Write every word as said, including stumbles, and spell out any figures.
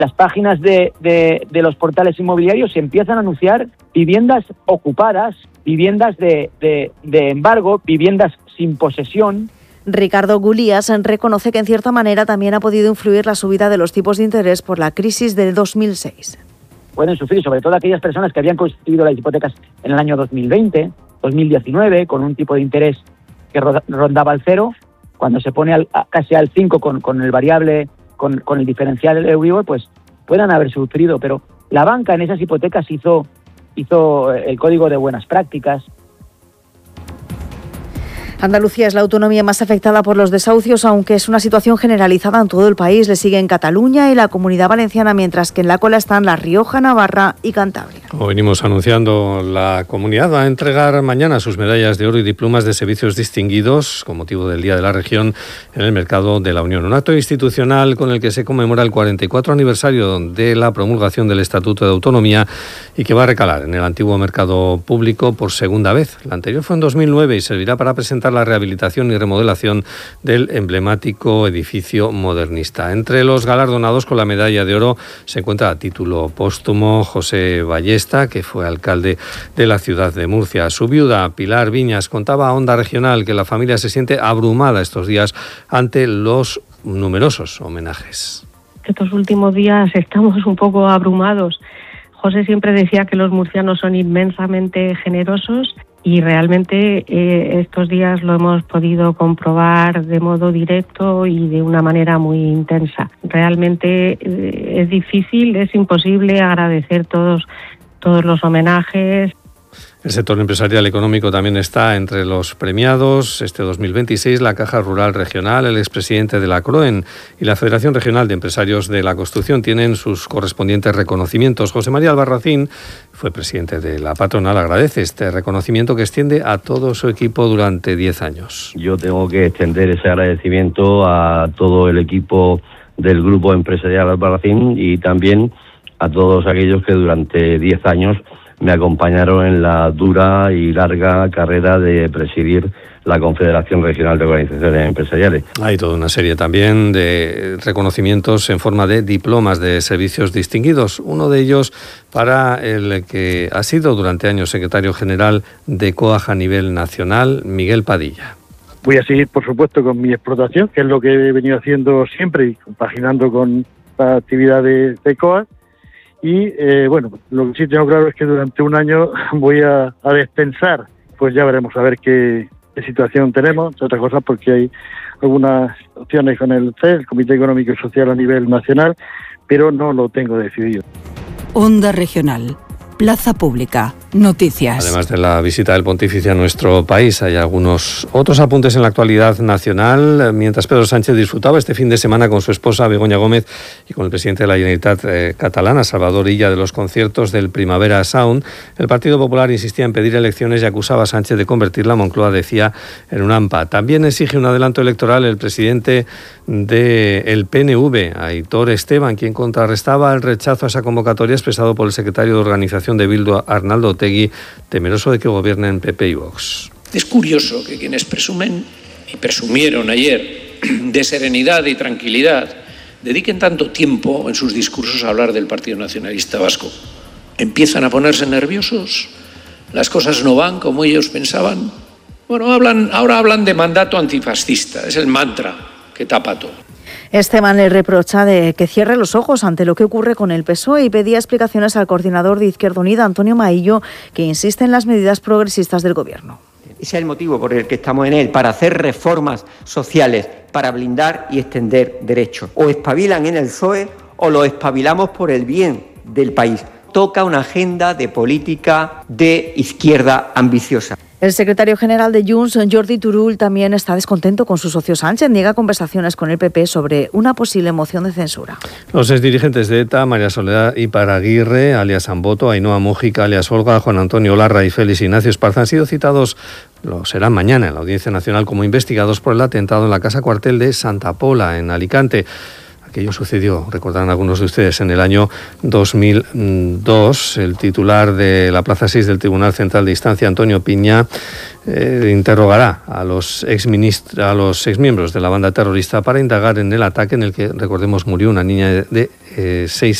las páginas de, de, de los portales inmobiliarios se empiezan a anunciar viviendas ocupadas, viviendas de, de, de embargo, viviendas sin posesión. Ricardo Gulías reconoce que en cierta manera también ha podido influir la subida de los tipos de interés por la crisis de dos mil seis. Pueden sufrir, sobre todo aquellas personas que habían constituido las hipotecas en el año dos mil veinte, dos mil diecinueve, con un tipo de interés que rondaba el cero. Cuando se pone al, a, casi al cinco con, con el variable, con, con el diferencial del Euribor, pues puedan haber sufrido. Pero la banca en esas hipotecas hizo, hizo el código de buenas prácticas. Andalucía es la autonomía más afectada por los desahucios, aunque es una situación generalizada en todo el país. Le sigue en Cataluña y la Comunidad Valenciana, mientras que en la cola están La Rioja, Navarra y Cantabria. Como venimos anunciando, la comunidad va a entregar mañana sus medallas de oro y diplomas de servicios distinguidos con motivo del Día de la Región en el mercado de la Unión. Un acto institucional con el que se conmemora el cuarenta y cuatro aniversario de la promulgación del Estatuto de Autonomía y que va a recalar en el antiguo mercado público por segunda vez. La anterior fue en dos mil nueve y servirá para presentar la rehabilitación y remodelación del emblemático edificio modernista. Entre los galardonados con la medalla de oro se encuentra a título póstumo José Ballesta, que fue alcalde de la ciudad de Murcia. Su viuda, Pilar Viñas, contaba a Onda Regional que la familia se siente abrumada estos días ante los numerosos homenajes. Estos últimos días estamos un poco abrumados. José siempre decía que los murcianos son inmensamente generosos y realmente eh, estos días lo hemos podido comprobar de modo directo y de una manera muy intensa. Realmente eh, es difícil, es imposible agradecer todos, todos los homenajes. El sector empresarial económico también está entre los premiados. Este dos mil veintiséis, la Caja Rural Regional, el expresidente de la CROEN y la Federación Regional de Empresarios de la Construcción tienen sus correspondientes reconocimientos. José María Albarracín fue presidente de la patronal, agradece este reconocimiento que extiende a todo su equipo durante diez años. Yo tengo que extender ese agradecimiento a todo el equipo del Grupo Empresarial Albarracín y también a todos aquellos que durante diez años me acompañaron en la dura y larga carrera de presidir la Confederación Regional de Organizaciones Empresariales. Hay toda una serie también de reconocimientos en forma de diplomas de servicios distinguidos. Uno de ellos para el que ha sido durante años secretario general de COAG a nivel nacional, Miguel Padilla. Voy a seguir, por supuesto, con mi explotación, que es lo que he venido haciendo siempre y compaginando con la actividad de, de COAG. Y, eh, bueno, lo que sí tengo claro es que durante un año voy a, a despensar, pues ya veremos a ver qué, qué situación tenemos, entre otras cosas porque hay algunas opciones con el C E, el Comité Económico y Social a nivel nacional, pero no lo tengo decidido. Onda Regional, Plaza Pública, noticias. Además de la visita del pontífice a nuestro país, hay algunos otros apuntes en la actualidad nacional. Mientras Pedro Sánchez disfrutaba este fin de semana con su esposa Begoña Gómez y con el presidente de la Generalitat eh, catalana, Salvador Illa, de los conciertos del Primavera Sound, el Partido Popular insistía en pedir elecciones y acusaba a Sánchez de convertir la Moncloa, decía, en un AMPA. También exige un adelanto electoral el presidente del P N V, Aitor Esteban, quien contrarrestaba el rechazo a esa convocatoria expresado por el secretario de Organización de Bildu, Arnaldo Otegi, temeroso de que gobiernen P P y Vox. Es curioso que quienes presumen y presumieron ayer de serenidad y tranquilidad dediquen tanto tiempo en sus discursos a hablar del Partido Nacionalista Vasco. ¿Empiezan a ponerse nerviosos? ¿Las cosas no van como ellos pensaban? Bueno, hablan, ahora hablan de mandato antifascista, es el mantra que tapa todo. Esteban le reprocha de que cierre los ojos ante lo que ocurre con el P S O E y pedía explicaciones al coordinador de Izquierda Unida, Antonio Maillo, que insiste en las medidas progresistas del Gobierno. Ese es el motivo por el que estamos en él, para hacer reformas sociales, para blindar y extender derechos. O espabilan en el P S O E o lo espabilamos por el bien del país. Toca una agenda de política de izquierda ambiciosa. El secretario general de Junts, Jordi Turull, también está descontento con su socio Sánchez. Niega conversaciones con el P P sobre una posible moción de censura. Los exdirigentes de ETA, María Soledad Iparaguirre, alias Amboto, Ainhoa Mújica, alias Olga, Juan Antonio Larra y Félix Ignacio Esparza han sido citados, lo serán mañana en la Audiencia Nacional, como investigados por el atentado en la Casa Cuartel de Santa Pola, en Alicante. Aquello sucedió, recordarán algunos de ustedes, en el año dos mil dos. El titular de la Plaza seis del Tribunal Central de Instancia, Antonio Piña, eh, interrogará a los exministros, a los exmiembros de la banda terrorista para indagar en el ataque en el que, recordemos, murió una niña de eh, seis